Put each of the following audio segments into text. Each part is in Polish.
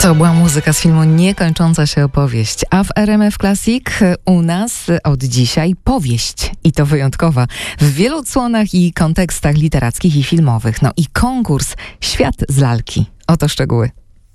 To była muzyka z filmu Niekończąca się opowieść, a w RMF Classic u nas od dzisiaj powieść i to wyjątkowa w wielu odsłonach i kontekstach literackich i filmowych. No i konkurs Świat z lalki. Oto szczegóły.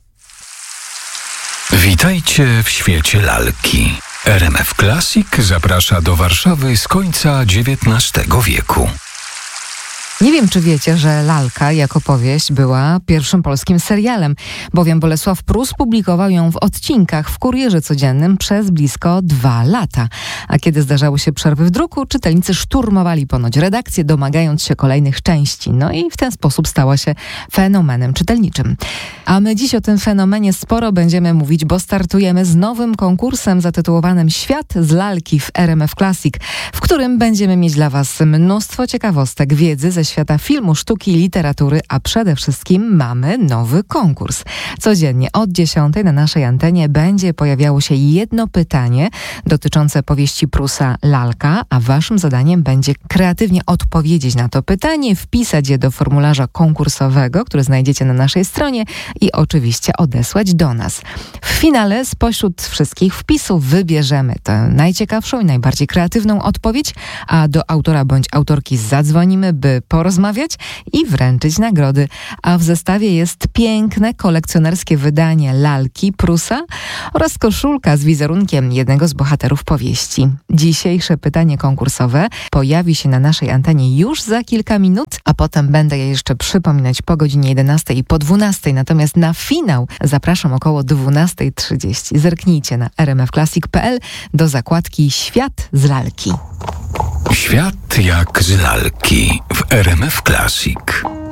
Witajcie w świecie lalki. RMF Classic zaprasza do Warszawy z końca XIX wieku. Nie wiem, czy wiecie, że lalka jako powieść była pierwszym polskim serialem, bowiem Bolesław Prus publikował ją w odcinkach w Kurierze Codziennym przez blisko 2 lata. A kiedy zdarzały się przerwy w druku, czytelnicy szturmowali ponoć redakcję, domagając się kolejnych części. No i w ten sposób stała się fenomenem czytelniczym. A my dziś o tym fenomenie sporo będziemy mówić, bo startujemy z nowym konkursem zatytułowanym Świat z lalki w RMF Classic, w którym będziemy mieć dla Was mnóstwo ciekawostek, wiedzy ze świata filmu, sztuki i literatury, a przede wszystkim mamy nowy konkurs. Codziennie od 10 na naszej antenie będzie pojawiało się jedno pytanie dotyczące powieści Prusa Lalka, a Waszym zadaniem będzie kreatywnie odpowiedzieć na to pytanie, wpisać je do formularza konkursowego, który znajdziecie na naszej stronie i oczywiście odesłać do nas. W finale spośród wszystkich wpisów wybierzemy tę najciekawszą i najbardziej kreatywną odpowiedź, a do autora bądź autorki zadzwonimy, by porozmawiać i wręczyć nagrody. A w zestawie jest piękne, kolekcjonerskie wydanie lalki Prusa oraz koszulka z wizerunkiem jednego z bohaterów powieści. Dzisiejsze pytanie konkursowe pojawi się na naszej antenie już za kilka minut, a potem będę je jeszcze przypominać po godzinie 11 i po 12. Natomiast na finał zapraszam około 12:30. Zerknijcie na rmfclassic.pl do zakładki Świat z lalki. Świat jak z lalki w RMF Classic.